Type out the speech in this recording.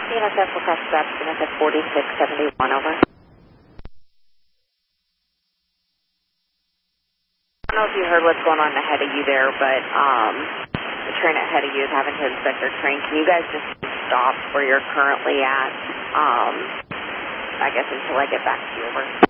CNSF request stop, CNSF 4671, over. I don't know if you heard what's going on ahead of you there, but the train ahead of you is having to inspect their train. Can you guys just stop where you're currently at, I guess until I get back to you, over?